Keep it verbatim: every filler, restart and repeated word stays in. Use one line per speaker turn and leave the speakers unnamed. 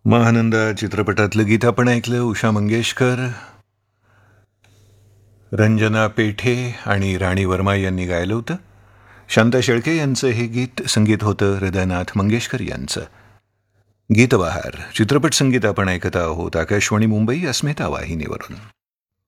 महानंदा चित्रपटातलं गीत आपण ऐकलं. उषा मंगेशकर, रंजना पेठे आणि राणी वर्मा यांनी गायलं होतं. शांता शेळके यांचं हे गीत संगीत होतं हृदयनाथ मंगेशकर यांचं. गीतबहार चित्रपट संगीत आपण ऐकत आहोत आकाशवाणी मुंबई अस्मिता वाहिनीवरून.